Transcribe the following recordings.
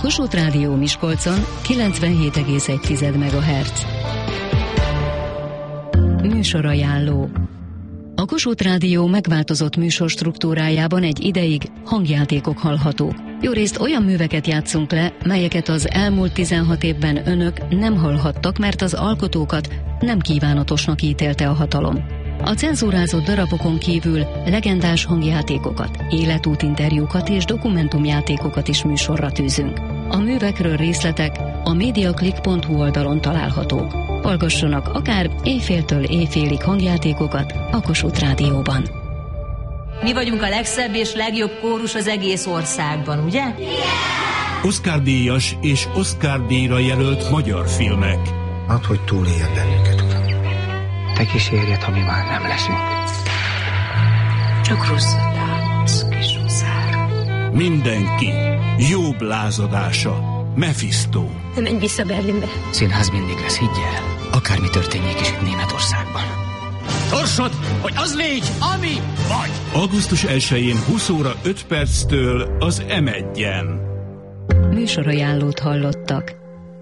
Kossuth Rádió Miskolcon 97,1 MHz. Műsorajánló. A Kossuth Rádió megváltozott műsorstruktúrájában egy ideig hangjátékok hallhatók. Jórészt olyan műveket játszunk le, melyeket az elmúlt 16 évben önök nem hallhattak, mert az alkotókat nem kívánatosnak ítélte a hatalom. A cenzúrázott darabokon kívül legendás hangjátékokat, életútinterjúkat és dokumentumjátékokat is műsorra tűzünk. A művekről részletek a mediaclick.hu oldalon találhatók. Hallgassanak akár éjféltől éjfélig hangjátékokat a Kossuth Rádióban. Mi vagyunk a legszebb és legjobb kórus az egész országban, ugye? Yeah! Oscar-díjas és Oscar-díjra jelölt magyar filmek. Add, hogy túléljen bennünket, uram. Te kísérjed, ha mi már nem leszünk. Csak rosszat álmodsz, kis rosszár. Mindenki. Jobb lázadása. Mephisto. Nem menj vissza Berlinbe. Színház mindig lesz, higgyel. Akármi történjék is itt Németországban. Torsod, hogy az légy, ami vagy. Augusztus 1-én 20 óra 5 perctől az M1-en. Műsorajánlót hallottak.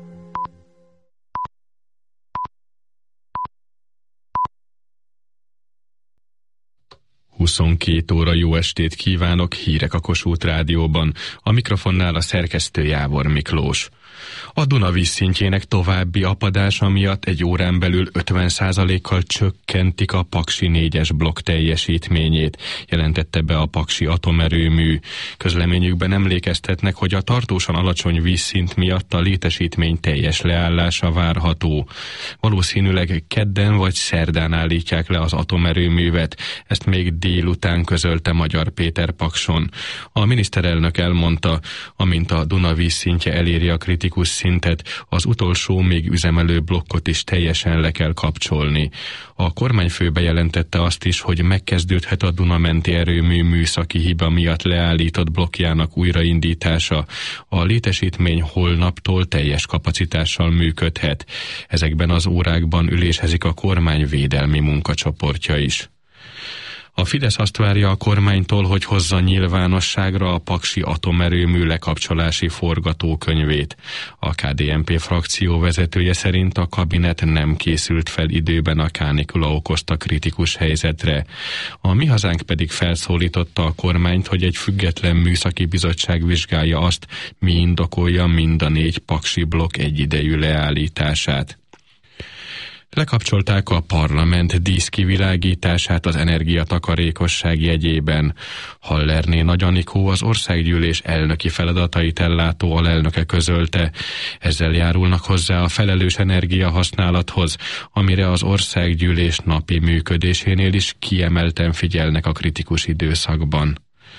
Huszonkettő óra, jó estét kívánok, hírek a Kossuth Rádióban. A mikrofonnál a szerkesztő Jávor Miklós. A Duna vízszintjének további apadása miatt egy órán belül 50%-kal csökkentik a Paksi 4-es blokk teljesítményét, jelentette be a Paksi atomerőmű. Közleményükben emlékeztetnek, hogy a tartósan alacsony vízszint miatt a létesítmény teljes leállása várható. Valószínűleg kedden vagy szerdán állítják le az atomerőművet, ezt még délután közölte Magyar Péter Pakson. A miniszterelnök elmondta, amint a Duna vízszintje eléri a kritikus szintet, az utolsó még üzemelő blokkot is teljesen le kell kapcsolni. A kormányfő bejelentette azt is, hogy megkezdődhet a Duna-menti erőmű műszaki hiba miatt leállított blokkjának újraindítása. A létesítmény holnaptól teljes kapacitással működhet. Ezekben az órákban ülésezik a kormány védelmi munkacsoportja is. A Fidesz azt várja a kormánytól, hogy hozza nyilvánosságra a Paksi atomerőmű lekapcsolási forgatókönyvét. A KDNP frakció vezetője szerint a kabinet nem készült fel időben a kánikula okozta kritikus helyzetre. A Mi Hazánk pedig felszólította a kormányt, hogy egy független műszaki bizottság vizsgálja azt, mi indokolja mind a 4 paksi blokk egyidejű leállítását. Lekapcsolták a parlament díszkivilágítását az energiatakarékosság jegyében. Hallerné Nagy Anikó, az országgyűlés elnöki feladatait ellátó alelnöke közölte. Ezzel járulnak hozzá a felelős energiahasználathoz, amire az országgyűlés napi működésénél is kiemelten figyelnek a kritikus időszakban.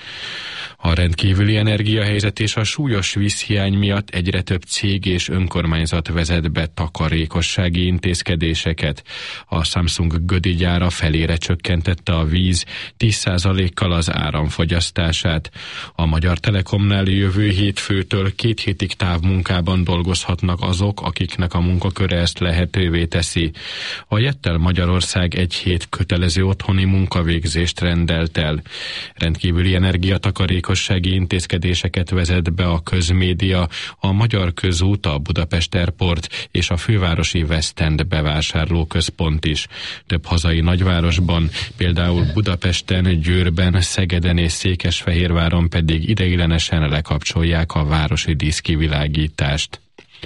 A rendkívüli energiahelyzet és a súlyos vízhiány miatt egyre több cég és önkormányzat vezet be takarékossági intézkedéseket. A Samsung Gödi gyára felére csökkentette a víz 10%-kal az áramfogyasztását. A Magyar Telekomnál jövő hétfőtől 2 hétig távmunkában dolgozhatnak azok, akiknek a munkaköre ezt lehetővé teszi. A Jettel Magyarország 1 hét kötelező otthoni munkavégzést rendelt el. Rendkívüli energiatakarékossági intézkedéseket vezet be a közmédia, a Magyar Közút, a Budapest Airport és a fővárosi West End bevásárlóközpont is. Több hazai nagyvárosban, például Budapesten, Győrben, Szegeden és Székesfehérváron pedig ideiglenesen lekapcsolják a városi díszkivilágítást.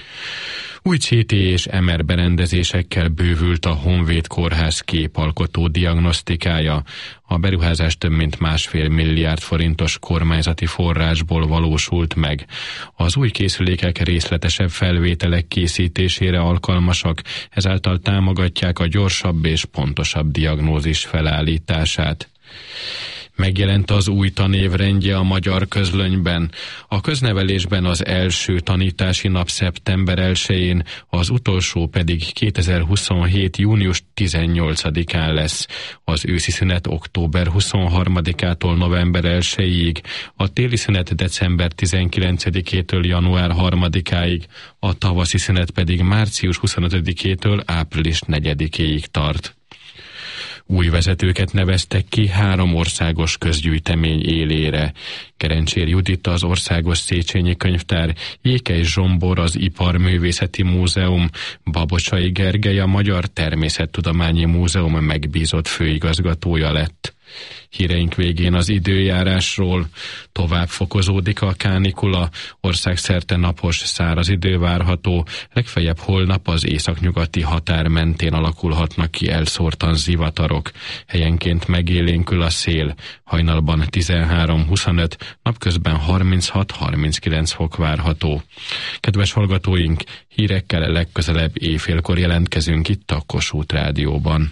Új CT és MR berendezésekkel bővült a Honvéd Kórház képalkotó diagnosztikája. A beruházás több mint 1,5 milliárd forintos kormányzati forrásból valósult meg. Az új készülékek részletesebb felvételek készítésére alkalmasak, ezáltal támogatják a gyorsabb és pontosabb diagnózis felállítását. Megjelent az új tanévrendje a Magyar Közlönyben. A köznevelésben az első tanítási nap szeptember 1-én, az utolsó pedig 2027. június 18-án lesz. Az őszi szünet október 23-ától november 1-ig, a téli szünet december 19-től január 3-áig, a tavaszi szünet pedig március 25-től április 4-ig tart. Új vezetőket neveztek ki 3 országos közgyűjtemény élére. Kerencsér Judit az Országos Széchenyi Könyvtár, Jékely Zsombor az Iparművészeti Múzeum, Babocsai Gergely a Magyar Természettudományi Múzeum megbízott főigazgatója lett. Híreink végén az időjárásról. Tovább fokozódik a kánikula, országszerte napos, száraz idő várható, legfeljebb holnap az északnyugati határ mentén alakulhatnak ki elszórtan zivatarok. Helyenként megélénkül a szél, hajnalban 13-25, napközben 36-39 fok várható. Kedves hallgatóink, hírekkel legközelebb éjfélkor jelentkezünk itt a Kossuth Rádióban.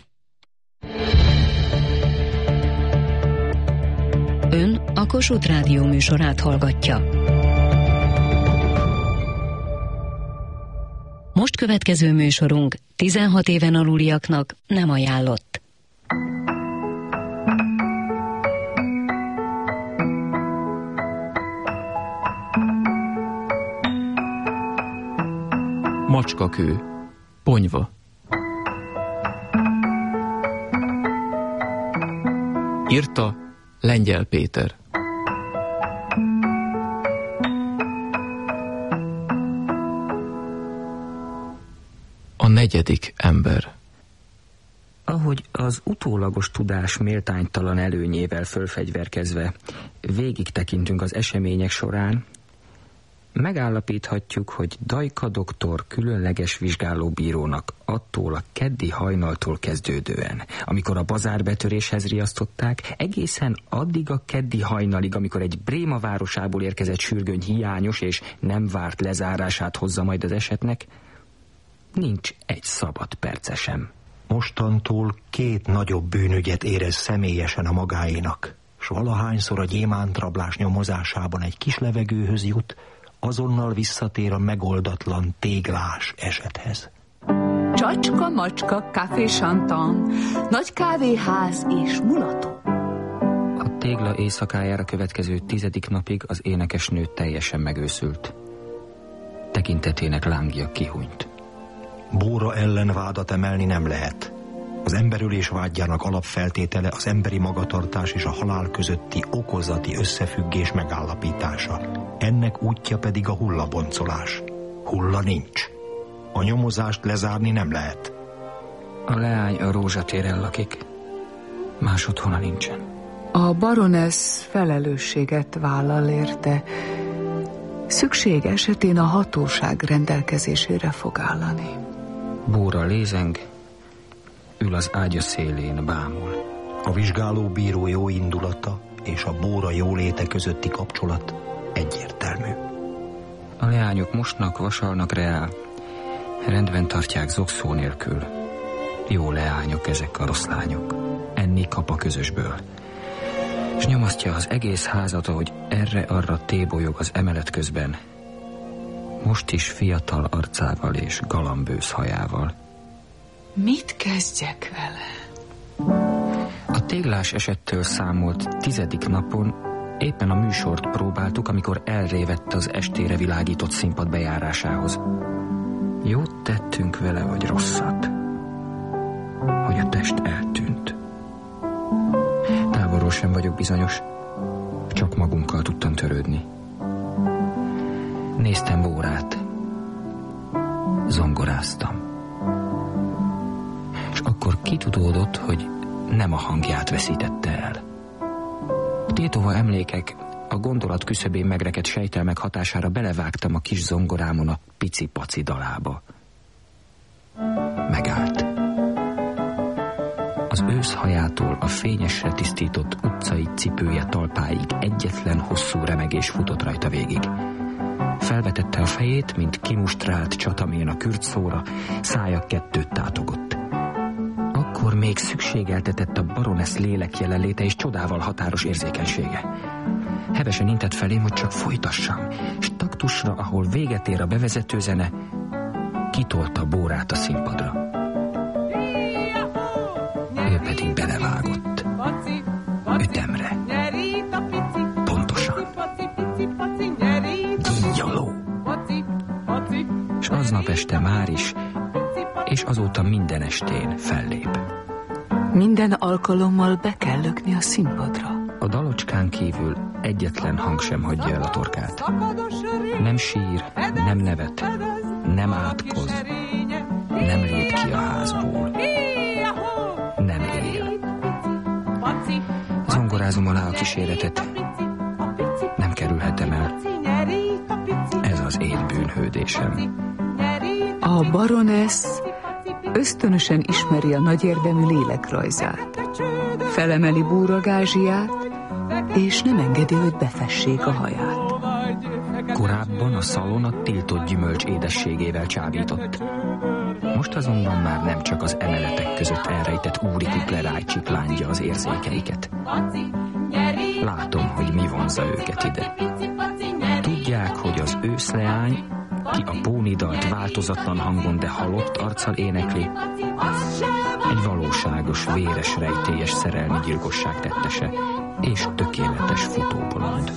Ön a Kossuth Rádió műsorát hallgatja. Most következő műsorunk 16 éven aluliaknak nem ajánlott. Macskakő, Ponyva. Írta Lengyel Péter. A 4. ember. Ahogy az utólagos tudás méltánytalan előnyével fölfegyverkezve végig tekintünk az események során, megállapíthatjuk, hogy Dajka doktor különleges vizsgálóbírónak attól a keddi hajnaltól kezdődően, amikor a bazárbetöréshez riasztották, egészen addig a keddi hajnalig, amikor egy Bréma városából érkezett sürgöny hiányos és nem várt lezárását hozza majd az esetnek, nincs egy szabad perce sem. Mostantól 2 nagyobb bűnügyet érez személyesen a magáénak, s valahányszor a gyémántrablás nyomozásában egy kis levegőhöz jut, azonnal visszatér a megoldatlan téglás esethez. Csacska, macska, café chantant, nagy kávéház és mulató. A tégla éjszakájára következő 10. napig az énekesnő teljesen megőszült. Tekintetének lángja kihunyt. Bóra ellen vádat emelni nem lehet. Az emberölés vágyának alapfeltétele az emberi magatartás és a halál közötti okozati összefüggés megállapítása. Ennek útja pedig a hullaboncolás. Hulla nincs. A nyomozást lezárni nem lehet. A leány a Rózsatéren lakik. Más otthona nincsen. A baronesz felelősséget vállal érte. Szükség esetén a hatóság rendelkezésére fog állani. Bóra lézeng, ül az ágya szélén, bámul. A vizsgálóbíró jó indulata és a Bóra jóléte közötti kapcsolat egyértelmű. A leányok mosnak, vasalnak reál, rendben tartják zokszó nélkül. Jó leányok ezek, a rossz lányok. Enni kap a közösből. És nyomasztja az egész házat, ahogy erre-arra tébolyog az emelet közben. Most is fiatal arcával és galambősz hajával. Mit kezdjek vele? A téglás esettől számolt 10. napon éppen a műsort próbáltuk, amikor elrévett az estére világított színpad bejárásához. Jót tettünk vele, vagy rosszat? Hogy a test eltűnt. Távolról sem vagyok bizonyos, csak magunkkal tudtam törődni. Néztem Bórát, zongoráztam. És akkor kitudódott, hogy nem a hangját veszítette el. Tétova emlékek, a gondolat küszöbén megrekedt sejtelmek hatására belevágtam a kis zongorámon a pici-paci dalába. Megállt. Az őszhajától a fényesre tisztított utcai cipője talpáig egyetlen hosszú remegés futott rajta végig. Felvetette a fejét, mint kimustrált csatamén a kürtszóra, szája 2 tátogott. Akkor még szükségeltetett a baronesz lélek jelenléte és csodával határos érzékenysége. Hevesen intett felém, hogy csak folytassam, és taktusra, ahol véget ér a bevezető zene, kitolta Bórát a színpadra. Ő pedig belevágott. Ütemre. Pontosan. Díjjaló. És aznap este már is, és azóta minden estén fellép. Minden alkalommal be kell lökni a színpadra. A dalocskán kívül egyetlen hang sem hagyja el a torkát. Nem sír, nem nevet, nem átkoz, nem lép ki a házból. Nem él. Zongorázom alá a kíséretet. Nem kerülhetem el. Ez az én bűnhődésem. A baronesz ösztönösen ismeri a nagyérdemű lélekrajzát. Felemeli búragázsiát, és nem engedi, hogy befessék a haját. Korábban a szalon a tiltott gyümölcs édességével csábított. Most azonban már nem csak az emeletek között elrejtett úri kupleráj csiplándja az érzékeiket. Látom, hogy mi vonzza őket ide. Tudják, hogy az őszleány, ki a pónidalt változatlan hangon, de halott arccal énekli, egy valóságos, véres, rejtélyes szerelmi gyilkosság tettese, és tökéletes futóbolond.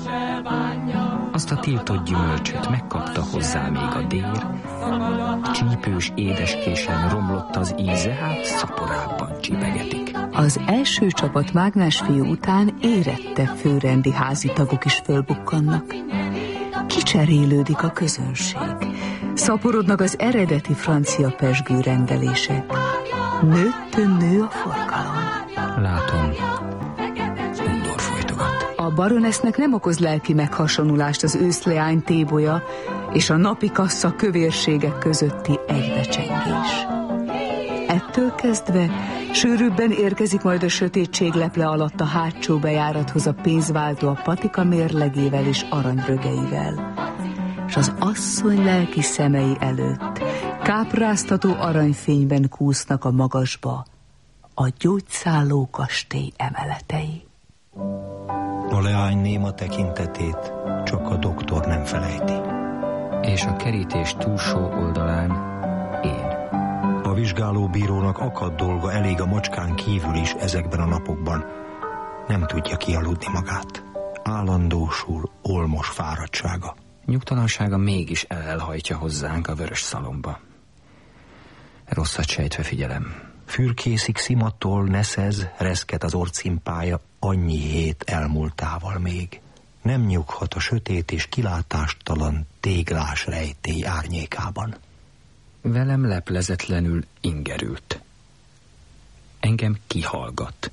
Azt a tiltott gyümölcsöt megkapta hozzá még a dér, csípős édeskésen romlott az íze, hát szaporábban csipegetik. Az első csapat mágnás fiú után érettebb főrendi házi tagok is fölbukkannak. Kicserélődik a közönség. Szaporodnak az eredeti francia pezsgő rendelések. Nőttön nő a forgalom. Látom, undor folytogat. A baronesznek nem okoz lelki meghasonlulást az őszleány tébolya és a napi kassa kövérségek közötti egybecsengés. Ettől kezdve sűrűbben érkezik majd a sötétség leple alatt a hátsó bejárathoz a pénzváltó a patika mérlegével és aranyrögeivel, és az asszony lelki szemei előtt kápráztató aranyfényben kúsznak a magasba a gyógyszálló kastély emeletei. A leány néma tekintetét csak a doktor nem felejti. És a kerítés túlsó oldalán én. A vizsgálóbírónak akad dolga elég a macskán kívül is ezekben a napokban. Nem tudja kialudni magát. Állandósul olmos fáradtsága. Nyugtalansága mégis elhajtja hozzánk a vörös szalomba. Rosszat sejtve figyelem. Fürkészik szimattól neszez, reszket az orcimpája, annyi hét elmúltával még. Nem nyughat a sötét és kilátástalan téglás rejtély árnyékában. Velem leplezetlenül ingerült. Engem kihallgat.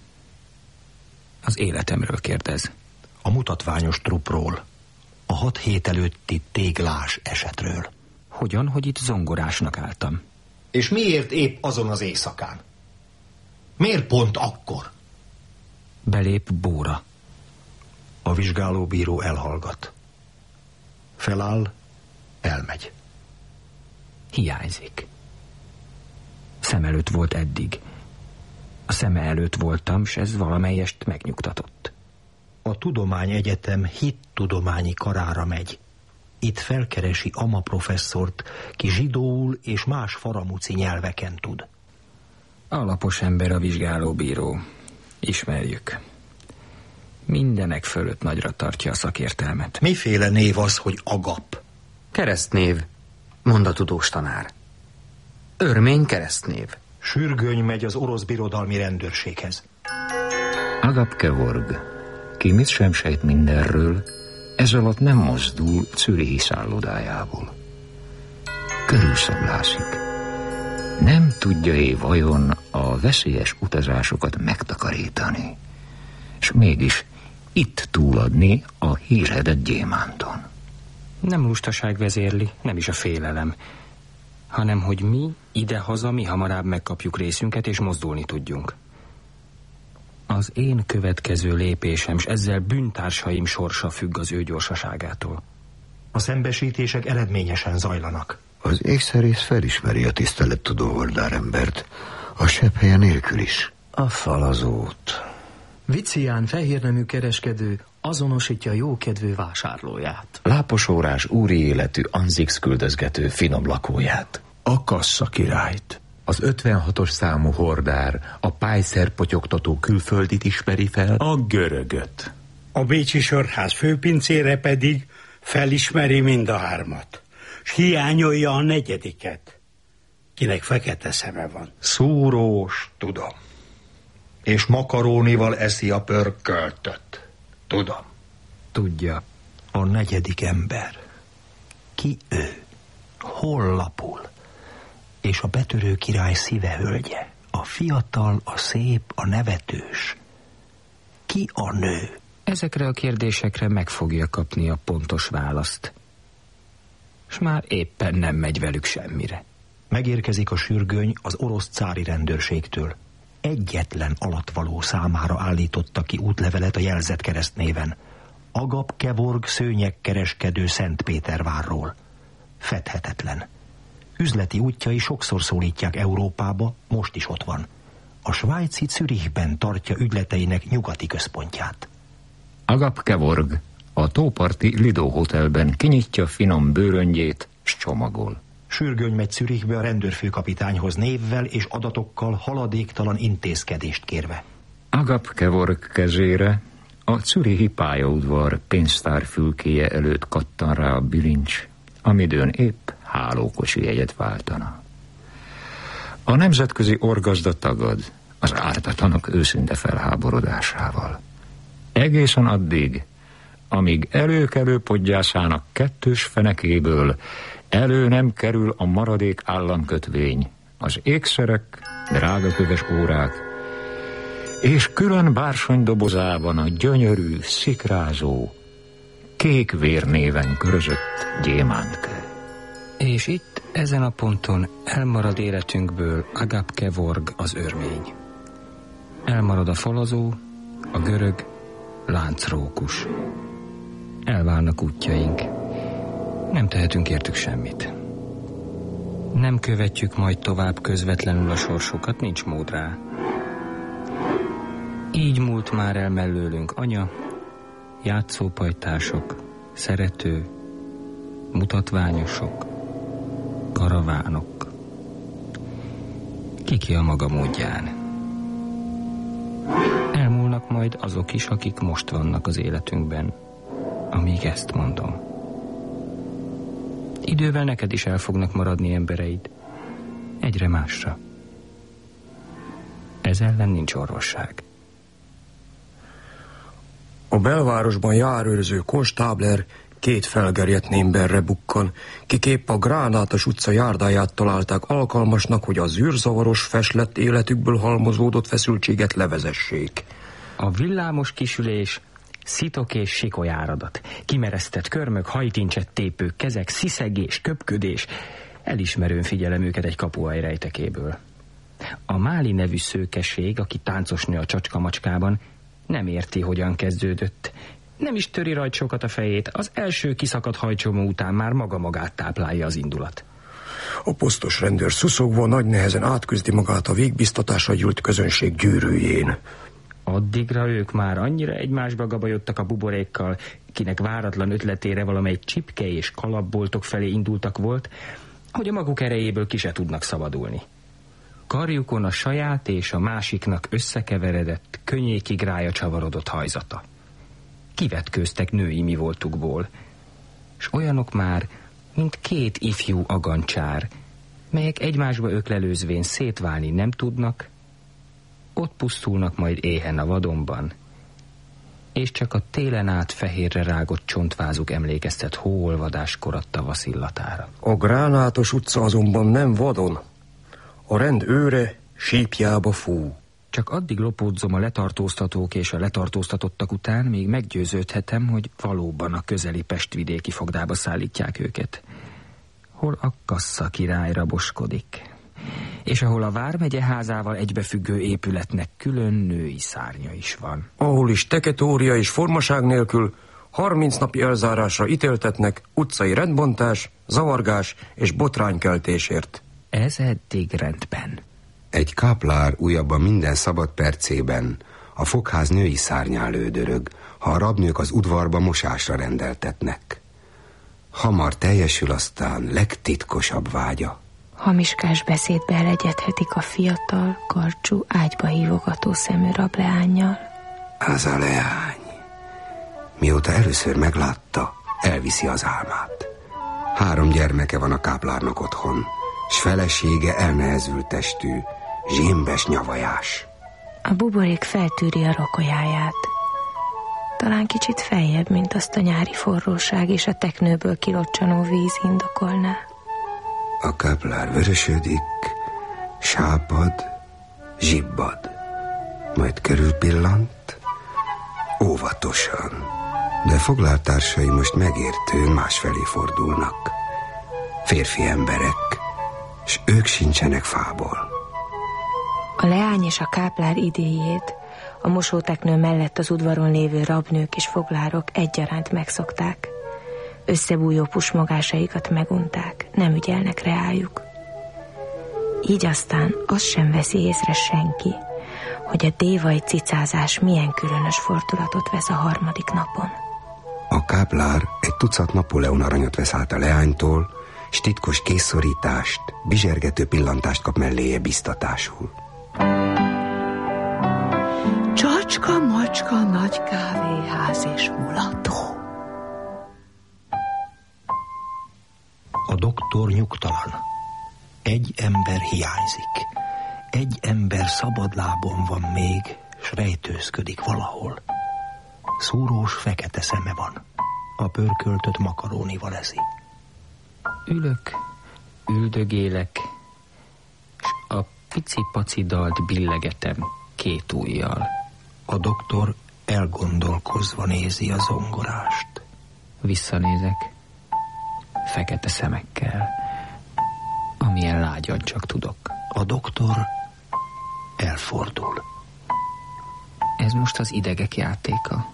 Az életemről kérdez. A mutatványos trupról, a 6 hét előtti téglás esetről. Hogyan, hogy itt zongorásnak álltam? És miért épp azon az éjszakán? Miért pont akkor? Belép Bóra. A vizsgálóbíró elhallgat. Feláll, elmegy. Hiányzik. Szem előtt volt eddig. A szeme előtt voltam, s ez valamelyest megnyugtatott. A Tudományegyetem hittudományi karára megy. Itt felkeresi Ama professzort, ki zsidóul és más faramuci nyelveken tud. Alapos ember a vizsgálóbíró. Ismerjük. Mindenek fölött nagyra tartja a szakértelmet. Miféle név az, hogy Agap? Keresztnév, mond a tudós tanár. Örmény keresztnév. Sürgöny megy az orosz birodalmi rendőrséghez. Agap Georg, ki mit sem sejt mindenről, ez alatt nem mozdul Zürichi szállodájából. Körülszaglászik. Nem tudja-e vajon a veszélyes utazásokat megtakarítani, és mégis itt túladni a hírhedett gyémánton. Nem lustaság vezérli, nem is a félelem, hanem hogy mi idehaza mi hamarabb megkapjuk részünket és mozdulni tudjunk. Az én következő lépésem, s ezzel bűntársaim sorsa függ az ő gyorsaságától. A szembesítések eredményesen zajlanak. Az ékszerész felismeri a tisztelettudó holdárembert, a sebbhelye nélkül is. A falazót. Vicián fehérnemű kereskedő azonosítja jókedvű vásárlóját. Láposórás úri életű Anzix küldözgető finom lakóját. A kassa királyt. Az 56-os számú hordár a pájszer potyogtató külföldit ismeri fel. A görögöt. A bécsi sörház főpincére pedig felismeri mind a 3-at, s hiányolja a 4-et, kinek fekete szeme van. Szúrós, tudom. És makarónival eszi a pörköltöt. Tudom. Tudja. A negyedik ember. Ki ő? Hol lapul? És a betörő király szívehölgye. A fiatal, a szép, a nevetős. Ki a nő? Ezekre a kérdésekre meg fogja kapni a pontos választ. S már éppen nem megy velük semmire. Megérkezik a sürgöny az orosz cári rendőrségtől. Egyetlen alattvaló számára állította ki útlevelet a jelzett keresztnéven. Agap Kevorg szőnyegkereskedő Szentpétervárról. Fedhetetlen. Üzleti útjai sokszor szólítják Európába, most is ott van. A svájci Zürichben tartja ügyleteinek nyugati központját. Agap Kevorg a tóparti Lido Hotelben kinyitja finom bőröngyét, s csomagol. Sürgöny megy Zürichbe a rendőrfőkapitányhoz névvel és adatokkal haladéktalan intézkedést kérve. Agap Kevorg kezére a zürichi pályaudvar pénztárfülkéje előtt kattan rá a bilincs, amidőn épp hálókocsi jegyet váltana. A nemzetközi orgazda tagad az ártatlanok őszinte felháborodásával. Egészen addig, amíg előkelő podgyászának kettős fenekéből elő nem kerül a maradék államkötvény, az ékszerek, drágaköves órák, és külön bársonydobozában a gyönyörű, szikrázó, kék vérnéven körözött gyémántkő. És itt, ezen a ponton elmarad életünkből Agap Kevorg az örmény. Elmarad a falazó, a görög, láncrókus. Elválnak útjaink. Nem tehetünk értük semmit. Nem követjük majd tovább közvetlenül a sorsokat, nincs mód rá. Így múlt már el mellőlünk anya, játszópajtások, szerető, mutatványosok, karavánok. Ki a maga módján. Elmúlnak majd azok is, akik most vannak az életünkben, amíg ezt mondom. Idővel neked is el fognak maradni embereid, egyre másra. Ez ellen nincs orvosság. A belvárosban járőrző konstábler két felgerjedt némberre bukkan, kiképp a Gránátos utca járdáját találták alkalmasnak, hogy az űrzavaros feslett életükből halmozódott feszültséget levezessék. A villámos kisülés, szitok és sikolyáradat, kimeresztett körmök, hajtincset tépők, kezek, sziszegés, köpködés, elismerően figyelem őket egy kapuaj rejtekéből. A Máli nevű szőkeség, aki táncosnő a Csacskamacskában, nem érti, hogyan kezdődött. Nem is töri rajt sokat a fejét, az első kiszakadt hajcsomó után már maga-magát táplálja az indulat. A posztos rendőr szuszogva nagy nehezen átküzdi magát a végbiztatásra gyűlt közönség gyűrűjén. Addigra ők már annyira egymásba gabajodtak a buborékkal, kinek váratlan ötletére valamely csipke és kalapboltok felé indultak volt, hogy a maguk erejéből ki se tudnak szabadulni. Karjukon a saját és a másiknak összekeveredett, könnyékig rája csavarodott hajzata. Kivetkőztek női mi voltukból, s olyanok már, mint két ifjú agancsár, melyek egymásba öklelőzvén szétválni nem tudnak, ott pusztulnak majd éhen a vadonban, és csak a télen át fehérre rágott csontvázuk emlékeztet hóolvadáskor a tavasz illatára. A Gránátos utca azonban nem vadon. A rend őre sípjába fú. Csak addig lopódzom a letartóztatók és a letartóztatottak után, még meggyőződhetem, hogy valóban a közeli pestvidéki fogdába szállítják őket. Hol a Kassa király raboskodik, és ahol a vármegye házával egybefüggő épületnek külön női szárnya is van. Ahol is teketória és formaság nélkül 30 napi elzárásra ítéltetnek utcai rendbontás, zavargás és botránykeltésért. Ez eddig rendben. Egy káplár újabban minden szabad percében a fogház női szárnyán lődörög, ha a rabnők az udvarba mosásra rendeltetnek. Hamar teljesül aztán legtitkosabb vágya. Hamiskás beszédbe elegyedhetik a fiatal, karcsú, ágyba hívogató szemű rableánnyal. Az a leány, mióta először meglátta, elviszi az álmát. 3 gyermeke van a káplárnak otthon, s felesége elnehezült testű, zsémbes nyavajás. A buborék feltűri a rokolyáját. Talán kicsit feljebb, mint azt a nyári forróság és a teknőből kilocsanó víz indokolná. A káplár vörösödik, sápad, zsibbad, majd körülpillant, óvatosan, de foglaltársai most megértően másfelé fordulnak. Férfi emberek, s ők sincsenek fából. A leány és a káplár idéjét a mosóteknő mellett az udvaron lévő rabnők és foglárok egyaránt megszokták. Összebújó pusmogásaikat megunták, nem ügyelnek reájuk. Így aztán azt sem veszi észre senki, hogy a dévai cicázás milyen különös fordulatot vesz a harmadik napon. A káplár egy tucat Napóleon aranyat vesz át a leánytól, s titkos készszorítást, bizsergető pillantást kap melléje biztatásul. Csacska, macska, nagy kávéház és mulató. A doktor nyugtalan. Egy ember hiányzik. Egy ember szabadlábon van még, s rejtőzködik valahol. Szúrós fekete szeme van. A pörköltöt makarónival eszi. Ülök, üldögélek, s a pici-paci dalt billegetem két ujjal. A doktor elgondolkozva nézi a zongorást. Visszanézek, fekete szemekkel, amilyen lágyan csak tudok. A doktor elfordul. Ez most az idegek játéka.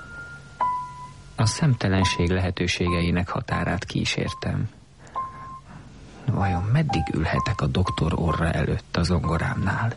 A szemtelenség lehetőségeinek határát kísértem. Vajon meddig ülhetek a doktor orra előtt a zongorámnál?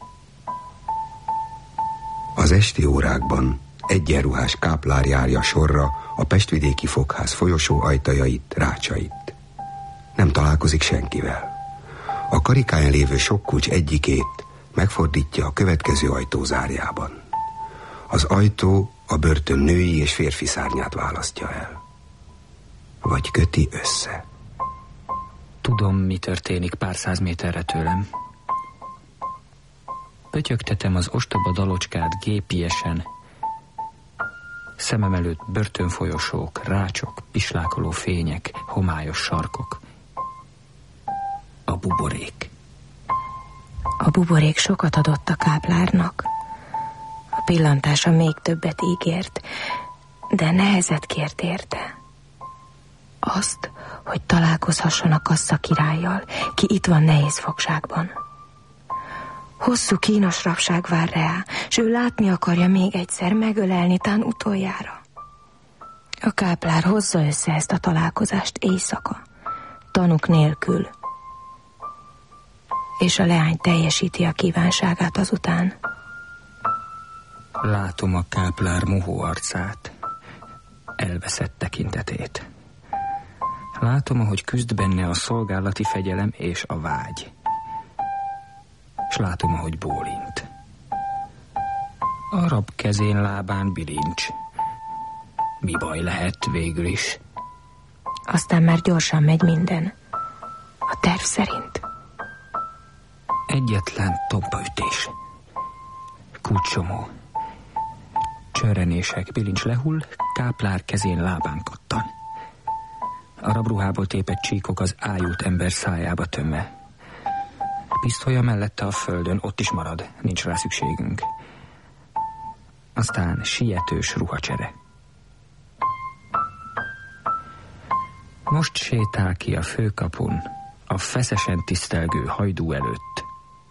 Az esti órákban egyenruhás káplár járja sorra a pestvidéki fogház folyosó ajtajait, rácsait. Nem találkozik senkivel. A karikáján lévő sok kulcs egyikét megfordítja a következő ajtó zárjában. Az ajtó a börtön női és férfi szárnyát választja el. Vagy köti össze. Tudom, mi történik pár száz méterre tőlem. Pötyögtetem az ostoba dalocskát gépiesen. Szemem előtt börtönfolyosók, rácsok, pislákoló fények, homályos sarkok. A buborék. A buborék sokat adott a káplárnak. A pillantása még többet ígért, de nehezet kért érte. Azt, hogy találkozhasson a Kassa királlyal, ki itt van nehéz fogságban. Hosszú kínos rabság vár rá, s ő látni akarja még egyszer, megölelni, tán utoljára. A káplár hozza össze ezt a találkozást éjszaka, tanúk nélkül, és a leány teljesíti a kívánságát azután. Látom a káplár mohó arcát, elveszett tekintetét. Látom, ahogy küzd benne a szolgálati fegyelem és a vágy. És látom, ahogy bólint. A rab kezén, lábán bilincs. Mi baj lehet végül is? Aztán már gyorsan megy minden. A terv szerint. Egyetlen tompaütés. Kulcsomó. Csörrenések, bilincs lehull, káplár kezén, lábán kattan. A rabruhából tépett csíkok az ájult ember szájába tömve. Pisztolya mellette a földön, ott is marad, nincs rá szükségünk. Aztán sietős ruhacsere. Most sétál ki a főkapun, a feszesen tisztelgő hajdú előtt,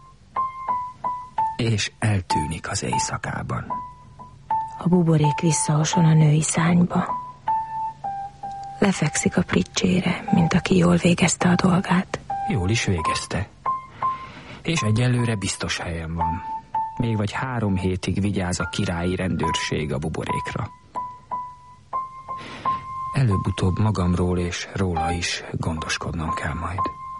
és eltűnik az éjszakában. A buborék visszaoson a női szárnyba. Lefekszik a pricsére, mint aki jól végezte a dolgát. Jól is végezte. És egyelőre biztos helyen van. Még vagy 3 hétig vigyáz a királyi rendőrség a buborékra. Előbb-utóbb magamról és róla is gondoskodnom kell majd.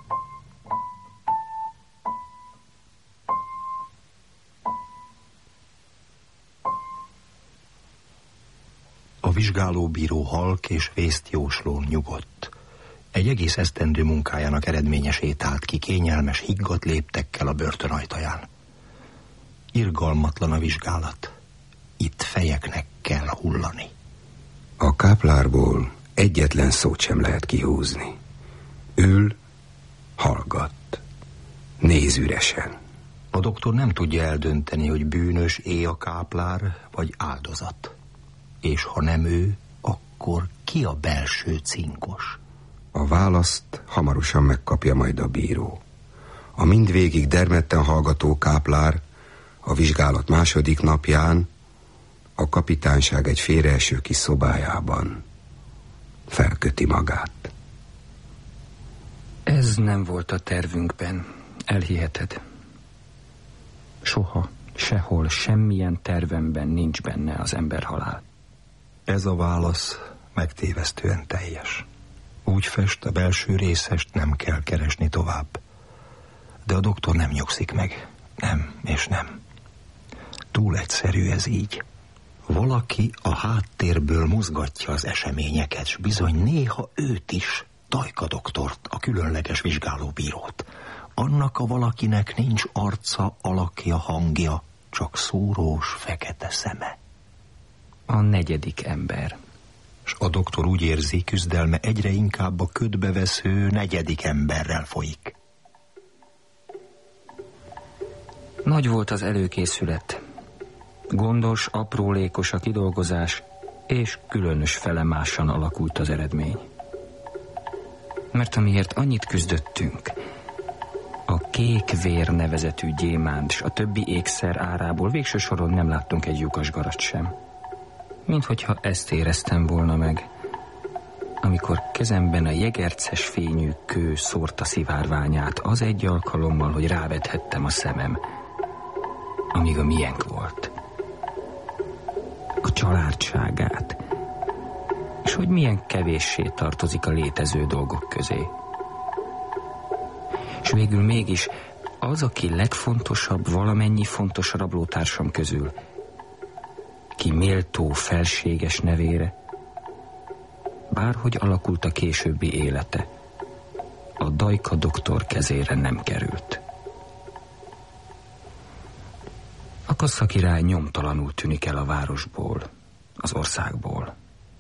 A vizsgálóbíró halk és vésztjóslón nyugodt. Egy egész esztendő munkájának eredménye sétált ki kényelmes, higgadt léptekkel a börtön ajtaján. Irgalmatlan a vizsgálat. Itt fejeknek kell hullani. A káplárból egyetlen szót sem lehet kihúzni. Ül, hallgat, néz üresen. A doktor nem tudja eldönteni, hogy bűnös-e a káplár, vagy áldozat. És ha nem ő, akkor ki a belső cinkos? A választ hamarosan megkapja majd a bíró. A mindvégig dermedten hallgató káplár a vizsgálat második napján a kapitányság egy félreeső kis szobájában felköti magát. Ez nem volt a tervünkben, elhiheted. Soha, sehol, semmilyen tervemben nincs benne az emberhalál. Ez a válasz megtévesztően teljes. Úgy fest, a belső részest nem kell keresni tovább. De a doktor nem nyugszik meg. Nem, és nem. Túl egyszerű ez így. Valaki a háttérből mozgatja az eseményeket, s bizony néha őt is, Dajka doktort, a különleges vizsgálóbírót. Annak a valakinek nincs arca, alakja, hangja, csak szúrós, fekete szeme. A negyedik ember. S a doktor úgy érzi, küzdelme egyre inkább a ködbevesző negyedik emberrel folyik. Nagy volt az előkészület. Gondos, aprólékos a kidolgozás, és különös felemásan alakult az eredmény. Mert amiért annyit küzdöttünk, a kék vér nevezetű gyémánt s a többi ékszer árából végső soron nem láttunk egy lyukasgarat sem. Minthogyha ezt éreztem volna meg, amikor kezemben a jegerces fényű kő szórta szivárványát az egy alkalommal, hogy rávethettem a szemem, amíg a miénk volt. A családságát, és hogy milyen kevéssé tartozik a létező dolgok közé. És végül mégis az, aki legfontosabb valamennyi fontos rablótársam közül, ki méltó felséges nevére, bárhogy alakult a későbbi élete, a Dajka doktor kezére nem került. A kasszakirály nyomtalanul tűnik el a városból, az országból.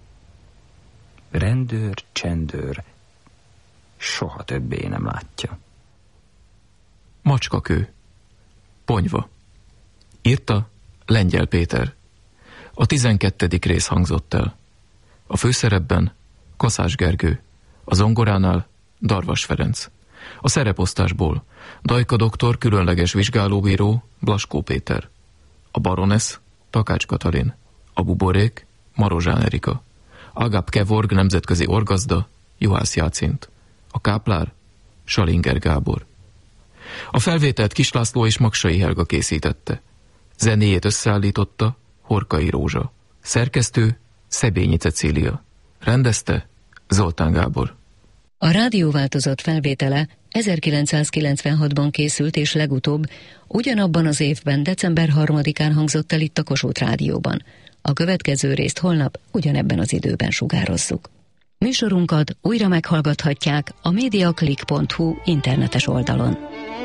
Rendőr, csendőr soha többé nem látja. Macskakő. Ponyva. Írta Lengyel Péter. A 12. rész hangzott el. A főszerepben Kaszás Gergő, a zongoránál Darvas Ferenc. A szereposztásból Dajka doktor különleges vizsgálóbíró Blaskó Péter, a baronesz Takács Katalin, a buborék Marozsán Erika, Agap Kevorg nemzetközi orgazda Juhász Jácint, a káplár Salinger Gábor. A felvételt Kis László és Magsai Helga készítette. Zenéjét összeállította Horkai Rózsa. Szerkesztő Szebényi Cecília. Rendezte Zoltán Gábor. A rádióváltozat felvétele 1996-ban készült, és legutóbb ugyanabban az évben, december 3-án hangzott el itt a Kossuth Rádióban. A következő részt holnap ugyanebben az időben sugározzuk. Műsorunkat újra meghallgathatják a mediaclick.hu internetes oldalon.